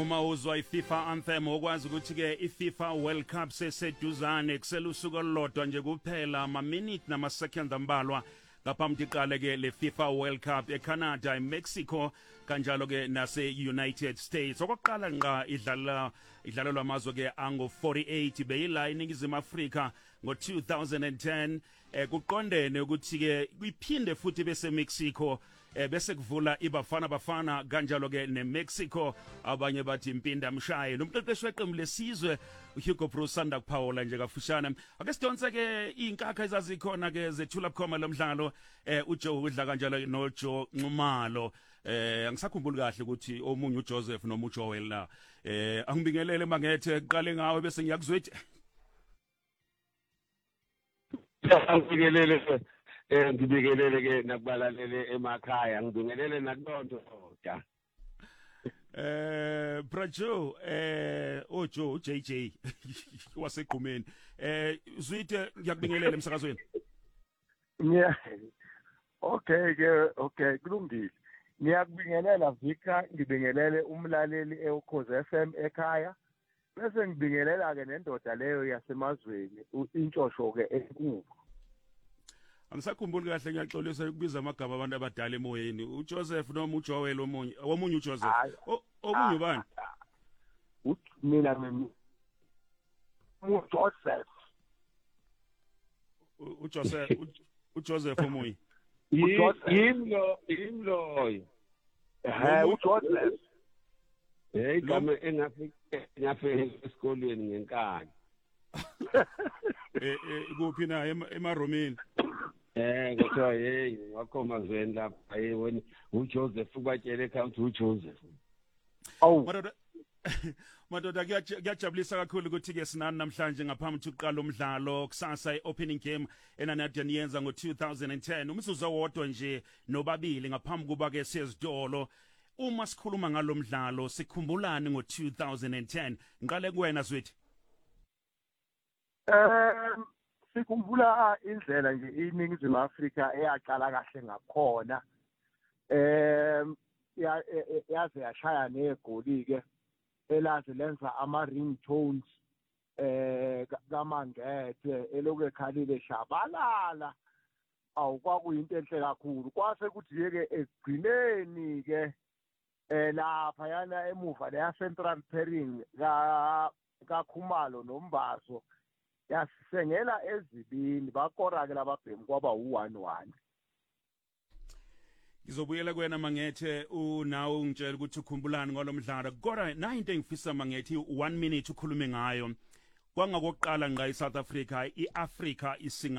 uma uzwa iFIFA anthem okwazi ukuthi ke iFIFA World Cup seseduzane kuselusuku olulodwa nje kuphela ama-minute nama-second ambalwa ngaphambi iqale ke le FIFA World Cup eCanada, eMexico kanjalo ke nase-United States. Okokuqala nqa idlalelwa amazwe ke ango-48 beyila iningizimu Afrika ngo-2010 kuqondene ukuthi ke iphinde futhi bese Mexico bese kuvula iBafana Bafana kanjalo ke neMexico, abanye bathi impinda mshaye. Nomqeqeshi weqembu lesizwe uHugo Broos sanda kuphawula nje kafushane. Ake sidonse ke inkakha ezazikhona ke zethula bukhoma lomdlalo uJoe udla kanjalo noJoe Nxumalo. Angisakhumbuli kahle ukuthi omunye uJoseph noma uJoel la. Angibingelele mangethe kuqale ngawe bese ngiyakuzwethi. Angibingelele ngibingelele ke nakubalalele emakhaya, ngibingelele nakulonto da. Brajo oJoe JJ waseqhumeni zwithe ngiyakubingelele emsakazweni. Yeah. Okay kulungile. Ngiyakubingelela Vika, ngibingelele umlaleli eUkhozi FM ekhaya. Bese ngibingelela ke nendoda leyo yasemazweni intshosho ke enkulu. Angisakhumbuli kahle, ngiyaxolisa ukubiza amagama abantu abadala emoyeni. uJoseph noma uJoel omunye uJoseph. Omunye ubani? Mina uJoseph. uJoseph omunye. Imlo. uJoseph. Igama engafika esikolweni ngenkani. Kuphi na emaromeni? Kuthiwa wakho mazweni lapha wena uJoseph ubatshele ekhaya ukuthi uJoseph. Madoda kuyajabulisa kakhulu ukuthi ke sinani namhlanje ngaphambi ukuqala umdlalo kusasa i-opening game enanade niyenza ngo-2010 umzuzu owodwa nje nobabili ngaphambi kuba ke sezitolo. Uma sikhuluma ngalomdlalo sikhumbulani ngo-2010? Ngiqale kuwena Zwethu. Sikhumbula indlela nje iningizimu Afrika eyaqala kahle ngakhona. Yaze yashaya negoli ke elazi lenza ama-ringtones kaMangethe eloku ekhalile shabalala. Kwakuyinto enhle kakhulu. Kwase kuthi ke egcineni ke lapha yana emuva leya central pairing kaKhumalo noMbaso yasengela ezibini bakora ke lababhemu kwaba u1-1. Ngizobuyela kuwena Mangethe nawe ungitshela ukuthi ukhumbulani ngolomdlalo. Kodwa na into engifisa Mangethe 1 minute ukhulume ngayo. Kwangakokuqala ngqa eSouth Africa iAfrica